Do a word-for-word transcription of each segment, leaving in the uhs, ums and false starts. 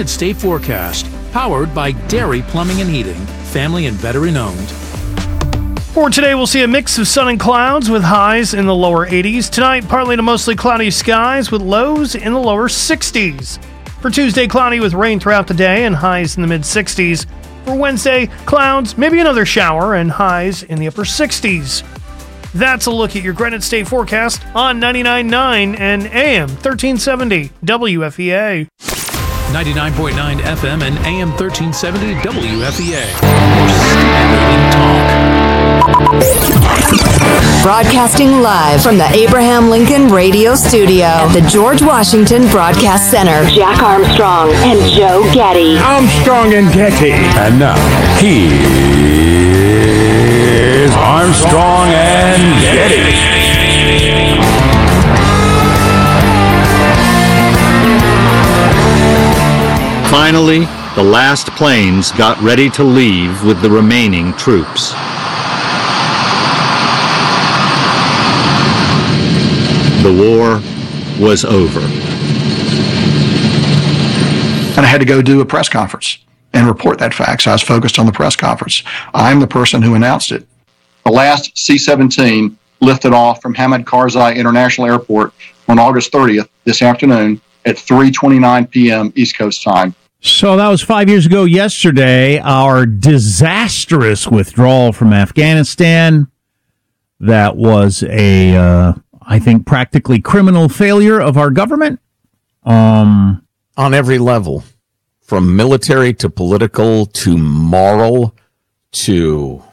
Granite State Forecast, powered by Dairy Plumbing and Heating, family and veteran owned. For today, we'll see a mix of sun and clouds with highs in the lower eighties. Tonight, partly to mostly cloudy skies with lows in the lower sixties. For Tuesday, cloudy with rain throughout the day and highs in the mid-sixties. For Wednesday, clouds, maybe another shower, and highs in the upper sixties. That's a look at your Granite State forecast on ninety-nine point nine and A M thirteen seventy W F E A. ninety-nine point nine F M and A M thirteen seventy W F E A. Your stimulating talk. Broadcasting live from the Abraham Lincoln Radio Studio at the George Washington Broadcast Center. Jack Armstrong and Joe Getty. Armstrong and Getty. And now, here's Armstrong and Getty. Finally, the last planes got ready to leave with the remaining troops. The war was over. And I had to go do a press conference and report that fact, so I was focused on the press conference. I'm the person who announced it. The last C seventeen lifted off from Hamid Karzai International Airport on August thirtieth, this afternoon, at three twenty-nine p.m. East Coast time. So that was five years ago yesterday, our disastrous withdrawal from Afghanistan. That was a, uh, I think, practically criminal failure of our government. Um, On every level, from military to political to moral to,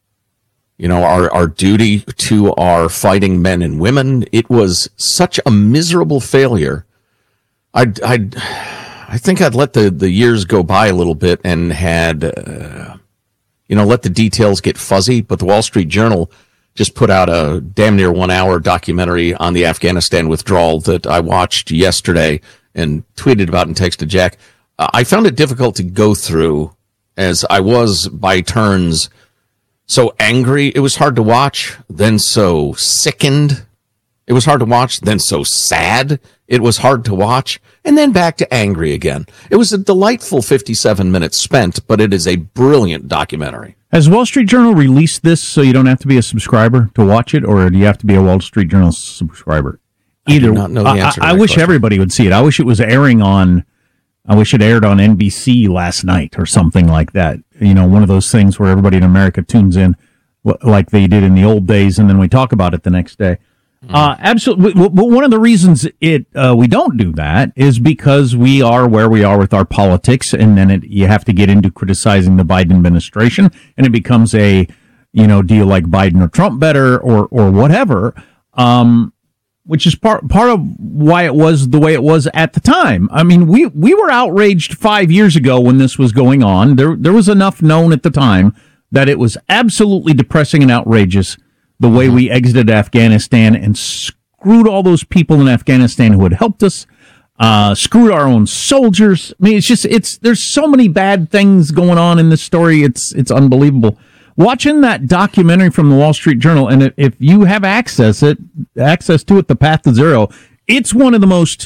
you know, our, our duty to our fighting men and women. It was such a miserable failure. I'd, I'd, I think I'd let the, the years go by a little bit and had, uh, you know, let the details get fuzzy. But the Wall Street Journal just put out a damn near one hour documentary on the Afghanistan withdrawal that I watched yesterday and tweeted about and texted Jack. Uh, I found it difficult to go through as I was by turns so angry. It was hard to watch, then so sickened. It was hard to watch, then so sad. It was hard to watch, and then back to angry again. It was a delightful fifty-seven minutes spent, but it is a brilliant documentary. Has Wall Street Journal released this so you don't have to be a subscriber to watch it, or do you have to be a Wall Street Journal subscriber? Either. I do not know the answer I, to I that wish question. everybody would see it. I wish it was airing on, I wish it aired on N B C last night or something like that. You know, one of those things where everybody in America tunes in like they did in the old days, and then we talk about it the next day. Mm. Uh, absolutely. But one of the reasons it uh, we don't do that is because we are where we are with our politics, and then it, you have to get into criticizing the Biden administration, and it becomes a, you know, do you like Biden or Trump better, or or whatever, um, which is part part of why it was the way it was at the time. I mean, we we were outraged five years ago when this was going on. There there was enough known at the time that it was absolutely depressing and outrageous the way we exited Afghanistan and screwed all those people in Afghanistan who had helped us, uh, screwed our own soldiers. I mean, it's just, it's, there's so many bad things going on in this story. It's, it's unbelievable. Watching that documentary from the Wall Street Journal, and if you have access it, access to it, The Path to Zero, it's one of the most,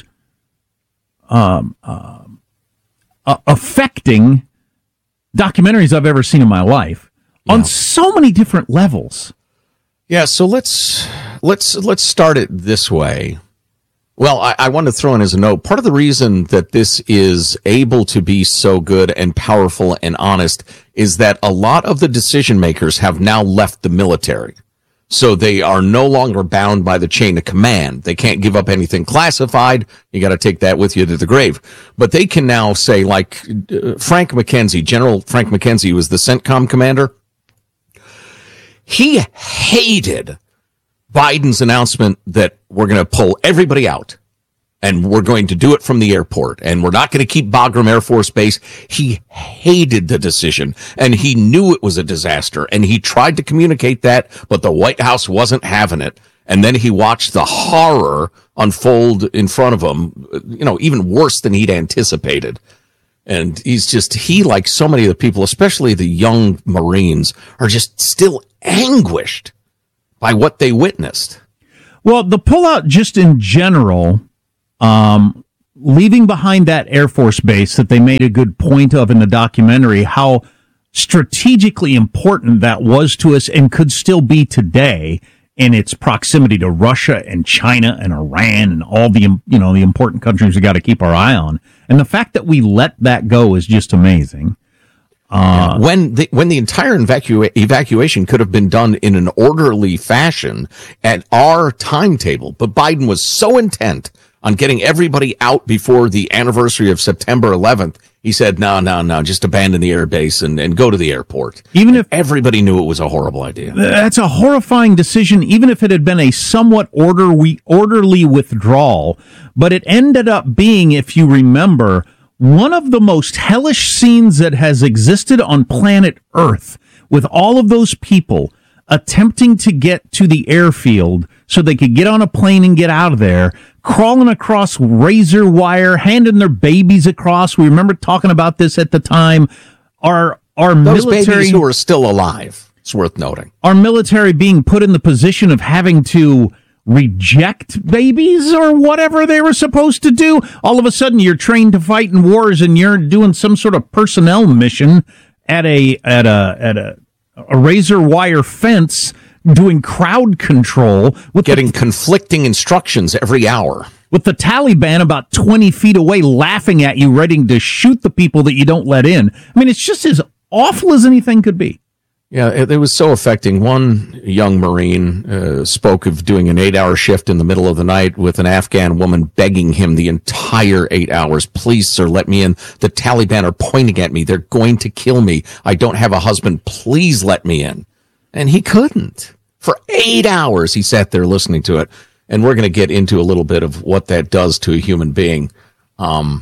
um, uh, uh, affecting documentaries I've ever seen in my life yeah. on so many different levels. Yeah, so let's let's let's start it this way. Well, I, I want to throw in as a note, part of the reason that this is able to be so good and powerful and honest is that a lot of the decision makers have now left the military. So they are no longer bound by the chain of command. They can't give up anything classified. You got to take that with you to the grave. But they can now say, like uh, Frank McKenzie, General Frank McKenzie was the CENTCOM commander. He hated Biden's announcement that we're going to pull everybody out and we're going to do it from the airport and we're not going to keep Bagram Air Force Base. He hated the decision and he knew it was a disaster and he tried to communicate that, but the White House wasn't having it. And then he watched the horror unfold in front of him, you know, even worse than he'd anticipated. And he's just, he, like so many of the people, especially the young Marines, are just still anguished by what they witnessed. Well, the pullout just in general, um, leaving behind that Air Force base that they made a good point of in the documentary, how strategically important that was to us and could still be today in its proximity to Russia and China and Iran and all the, you know, the important countries we got to keep our eye on. And the fact that we let that go is just amazing. Uh, yeah. When the when the entire evacu- evacuation could have been done in an orderly fashion at our timetable, but Biden was so intent on getting everybody out before the anniversary of September eleventh, he said, no, no, no, just abandon the air base and, and go to the airport. Even if everybody knew it was a horrible idea. That's a horrifying decision, even if it had been a somewhat orderly, orderly withdrawal. But it ended up being, if you remember, one of the most hellish scenes that has existed on planet Earth, with all of those people attempting to get to the airfield so they could get on a plane and get out of there, crawling across razor wire, handing their babies across. We remember talking about this at the time. Our our Those military babies who are still alive, it's worth noting. Our military being put in the position of having to reject babies or whatever they were supposed to do. All of a sudden, you're trained to fight in wars and you're doing some sort of personnel mission at a at a at a, a razor wire fence, doing crowd control, with getting the, conflicting instructions every hour, with the Taliban about twenty feet away laughing at you, ready to shoot the people that you don't let in. I mean, it's just as awful as anything could be. Yeah, it, it was so affecting. One young Marine uh, spoke of doing an eight-hour shift in the middle of the night with an Afghan woman begging him the entire eight hours, please, sir, let me in. The Taliban are pointing at me. They're going to kill me. I don't have a husband. Please let me in. And he couldn't. For eight hours, he sat there listening to it. And we're going to get into a little bit of what that does to a human being. Um,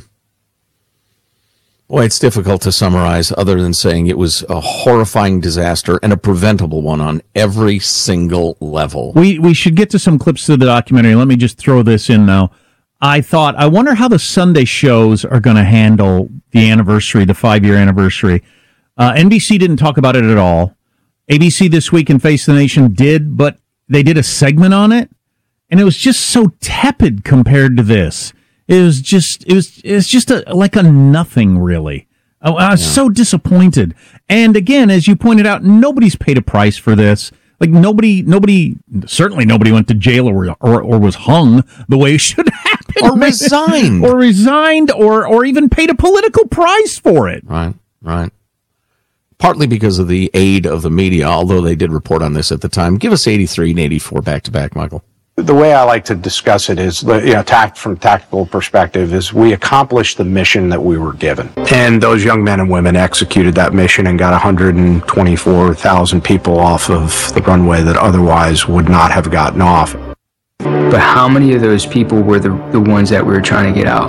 boy, it's difficult to summarize other than saying it was a horrifying disaster and a preventable one on every single level. We we should get to some clips of the documentary. Let me just throw this in now. I thought, I wonder how the Sunday shows are going to handle the anniversary, the five-year anniversary. Uh, N B C didn't talk about it at all. A B C This Week and Face the Nation did, but they did a segment on it, and it was just so tepid compared to this. It was just, it was, it was just a, like a nothing, really. I, I was yeah. so disappointed. And again, as you pointed out, nobody's paid a price for this. Like nobody, nobody, certainly nobody went to jail or or, or was hung the way it should happen, or resigned, or resigned, or or even paid a political price for it. Right, right. Partly because of the aid of the media, although they did report on this at the time. Give us eighty-three and eighty-four back to back, Michael. The way I like to discuss it is, you know, tact from a tactical perspective, is we accomplished the mission that we were given. And those young men and women executed that mission and got one hundred twenty-four thousand people off of the runway that otherwise would not have gotten off. But how many of those people were the, the ones that we were trying to get out?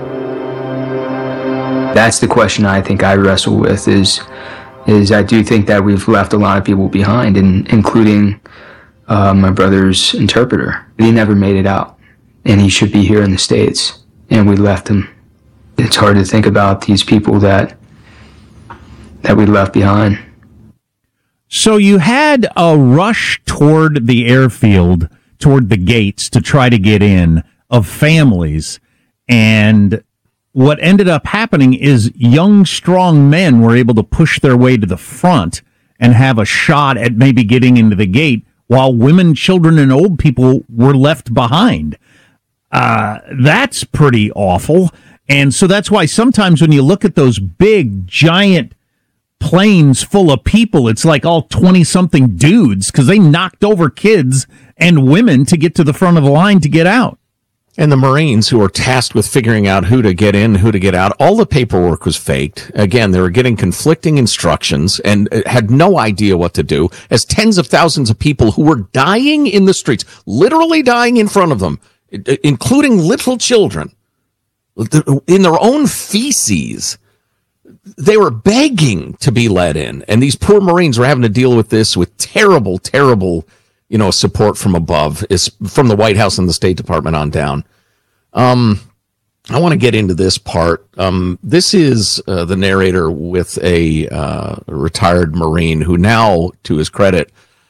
That's the question I think I wrestle with, is, is I do think that we've left a lot of people behind, and including Uh, my brother's interpreter. He never made it out, and he should be here in the States, and we left him. It's hard to think about these people that that we left behind. So you had a rush toward the airfield, toward the gates to try to get in, of families, and what ended up happening is young, strong men were able to push their way to the front and have a shot at maybe getting into the gate, while women, children, and old people were left behind. Uh, that's pretty awful. And so that's why sometimes when you look at those big, giant planes full of people, it's like all twenty-something dudes, because they knocked over kids and women to get to the front of the line to get out. And the Marines who were tasked with figuring out who to get in, who to get out, all the paperwork was faked. Again, they were getting conflicting instructions and had no idea what to do, as tens of thousands of people who were dying in the streets, literally dying in front of them, including little children, in their own feces. They were begging to be let in. And these poor Marines were having to deal with this with terrible, terrible you know, support from above, is from the White House and the State Department on down. Um, I want to get into this part. Um, this is uh, the narrator with a uh, retired Marine who now, to his credit,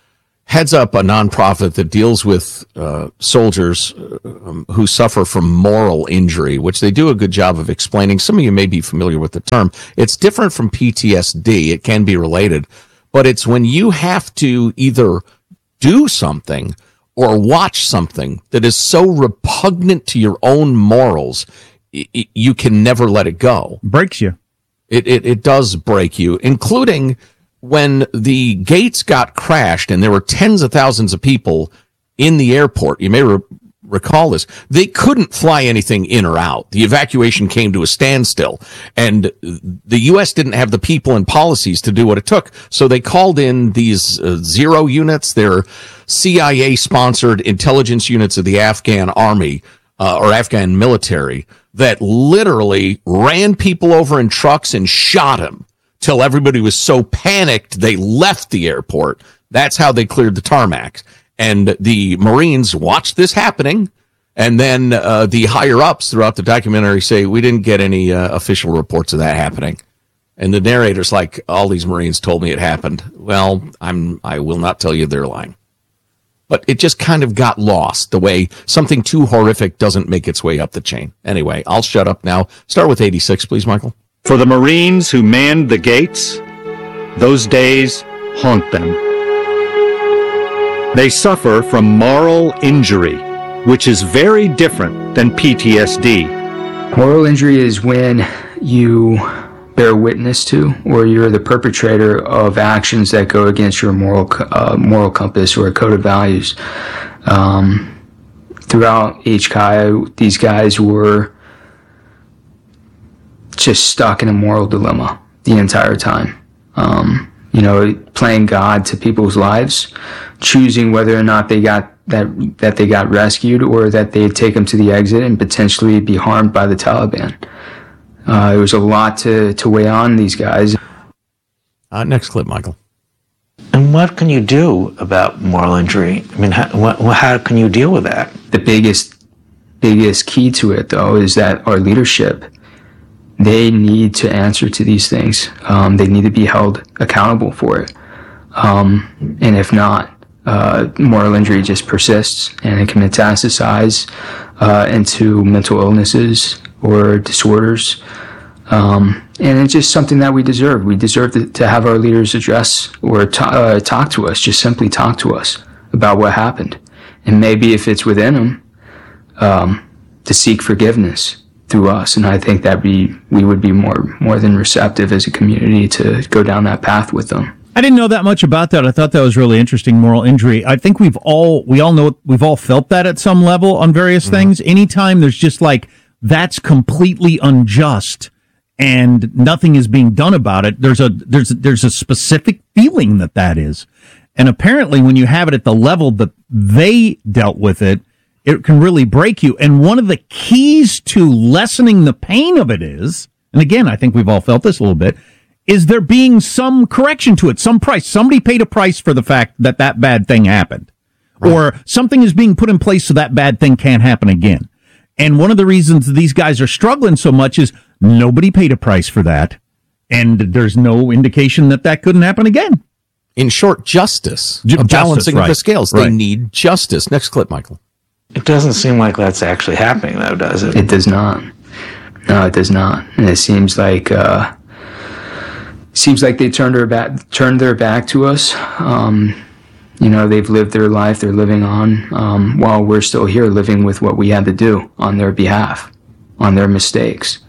heads up a nonprofit that deals with uh, soldiers um, who suffer from moral injury, which they do a good job of explaining. Some of you may be familiar with the term. It's different from P T S D. It can be related, but it's when you have to either do something or watch something that is so repugnant to your own morals, it, you can never let it go. Breaks you. It, it, it does break you, including when the gates got crashed and there were tens of thousands of people in the airport. You may re- recall this. They couldn't fly anything in or out. The evacuation came to a standstill, and the U S didn't have the people and policies to do what it took. So they called in these uh, zero units. They're C I A-sponsored intelligence units of the Afghan army uh, or Afghan military that literally ran people over in trucks and shot them till everybody was so panicked they left the airport. That's how they cleared the tarmac. And the Marines watched this happening, and then uh, the higher-ups throughout the documentary say, we didn't get any uh, official reports of that happening. And the narrator's like, all these Marines told me it happened. Well, I'm, I will not tell you they're lying. But it just kind of got lost, the way something too horrific doesn't make its way up the chain. Anyway, I'll shut up now. Start with eighty-six, please, Michael. For the Marines who manned the gates, those days haunt them. They suffer from moral injury, which is very different than P T S D. Moral injury is when you bear witness to, or you're the perpetrator of actions that go against your moral uh, moral compass or a code of values. Um, throughout H C I A, these guys were just stuck in a moral dilemma the entire time. Um, you know, playing God to people's lives, choosing whether or not they got that that they got rescued or that they'd take them to the exit and potentially be harmed by the Taliban. Uh, it was a lot to, to weigh on these guys. Uh, next clip, Michael. And what can you do about moral injury? I mean, how, what, how can you deal with that? The biggest, biggest key to it, though, is that our leadership, they need to answer to these things. Um, they need to be held accountable for it. Um, and if not, uh, moral injury just persists and it can metastasize uh, into mental illnesses or disorders. Um, and it's just something that we deserve. We deserve to, to have our leaders address or t- uh, talk to us, just simply talk to us about what happened. And maybe if it's within them, um, to seek forgiveness through us. And I think that we, we would be more, more than receptive as a community to go down that path with them. I didn't know that much about that. I thought that was really interesting, moral injury. I think we've all, we all know, we've all felt that at some level on various mm-hmm. things. Anytime there's just like, that's completely unjust and nothing is being done about it, there's a, there's, there's a specific feeling that that is. And apparently when you have it at the level that they dealt with it, it can really break you. And one of the keys to lessening the pain of it is, and again, I think we've all felt this a little bit, is there being some correction to it, some price. Somebody paid a price for the fact that that bad thing happened. Right. Or something is being put in place so that bad thing can't happen again. And one of the reasons these guys are struggling so much is nobody paid a price for that. And there's no indication that that couldn't happen again. In short, justice. J- a justice, balancing right. of the scales. Right. They need justice. Next clip, Michael. It doesn't seem like that's actually happening, though, does it? It does not. No, it does not. And it seems like uh, seems like they turned their back turned their back to us. Um, you know, they've lived their life. They're living on um, while we're still here, living with what we had to do on their behalf, on their mistakes.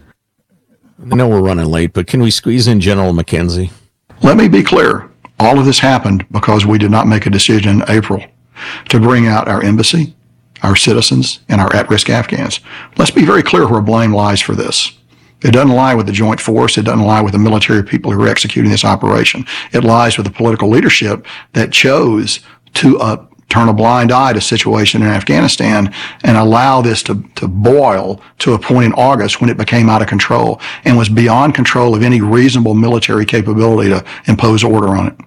I know we're running late, but can we squeeze in General McKenzie? Let me be clear. All of this happened because we did not make a decision in April to bring out our embassy, our citizens, and our at-risk Afghans. Let's be very clear where blame lies for this. It doesn't lie with the joint force. It doesn't lie with the military people who are executing this operation. It lies with the political leadership that chose to uh, turn a blind eye to the situation in Afghanistan and allow this to, to boil to a point in August when it became out of control and was beyond control of any reasonable military capability to impose order on it.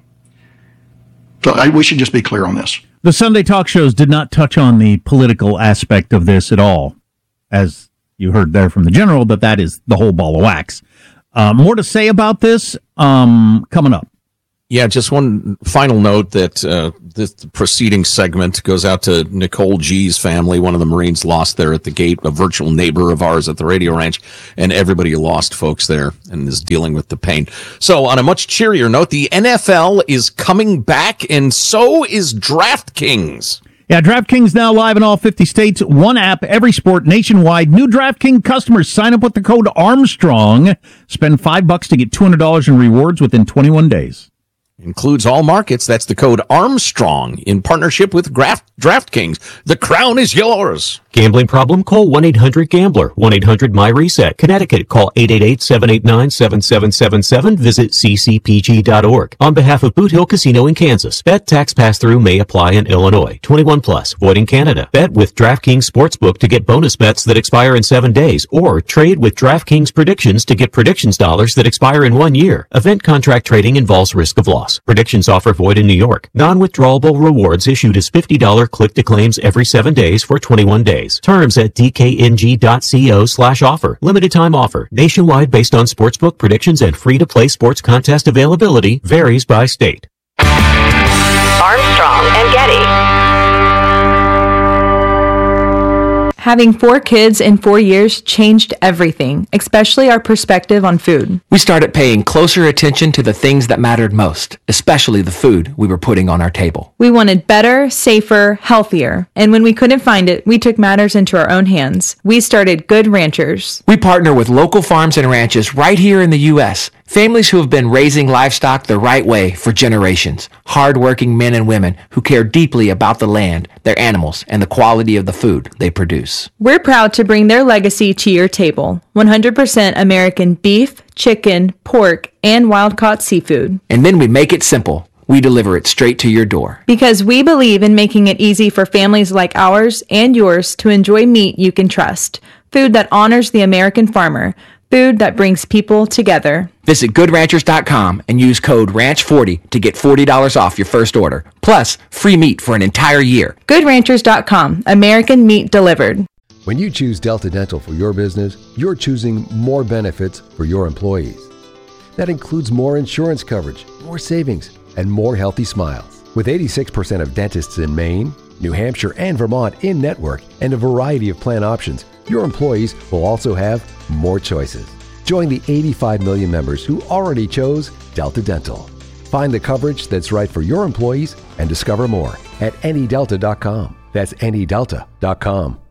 So I, we should just be clear on this. The Sunday talk shows did not touch on the political aspect of this at all, as you heard there from the general, that that is the whole ball of wax. Uh, more to say about this um, coming up. Yeah, just one final note that uh, this preceding segment goes out to Nicole G's family. One of the Marines lost there at the gate, a virtual neighbor of ours at the radio ranch, and everybody lost folks there and is dealing with the pain. So on a much cheerier note, the N F L is coming back, and so is DraftKings. Yeah, DraftKings now live in all fifty states. One app, every sport, nationwide. New DraftKings customers sign up with the code Armstrong. Spend five bucks to get two hundred dollars in rewards within twenty-one days. Includes all markets. That's the code Armstrong in partnership with Draft, DraftKings. The crown is yours. Gambling problem? Call one eight hundred gambler. one eight hundred my reset. Connecticut. Call eight eight eight, seven eight nine, seven seven seven seven. Visit c c p g dot org. On behalf of Boot Hill Casino in Kansas, bet tax pass-through may apply in Illinois. twenty-one plus. Void in Canada. Bet with DraftKings Sportsbook to get bonus bets that expire in seven days. Or trade with DraftKings Predictions to get predictions dollars that expire in one year. Event contract trading involves risk of loss. Predictions offer void in New York. Non-withdrawable rewards issued as fifty dollars click-to-claims every seven days for twenty-one days. Terms at d k n g dot co slash offer. Limited time offer. Nationwide based on sportsbook predictions and free-to-play sports contest availability. Varies by state. Armstrong and Getty. Having four kids in four years changed everything, especially our perspective on food. We started paying closer attention to the things that mattered most, especially the food we were putting on our table. We wanted better, safer, healthier. And when we couldn't find it, we took matters into our own hands. We started Good Ranchers. We partner with local farms and ranches right here in the U S Families who have been raising livestock the right way for generations. Hard-working men and women who care deeply about the land, their animals, and the quality of the food they produce. We're proud to bring their legacy to your table. one hundred percent American beef, chicken, pork, and wild-caught seafood. And then we make it simple. We deliver it straight to your door. Because we believe in making it easy for families like ours and yours to enjoy meat you can trust. Food that honors the American farmer. Food that brings people together. Visit good ranchers dot com and use code ranch forty to get forty dollars off your first order. Plus, free meat for an entire year. good ranchers dot com. American meat delivered. When you choose Delta Dental for your business, you're choosing more benefits for your employees. That includes more insurance coverage, more savings, and more healthy smiles. With eighty-six percent of dentists in Maine, New Hampshire, and Vermont in network and a variety of plan options, your employees will also have more choices. Join the eighty-five million members who already chose Delta Dental. Find the coverage that's right for your employees and discover more at any delta dot com. That's any delta dot com.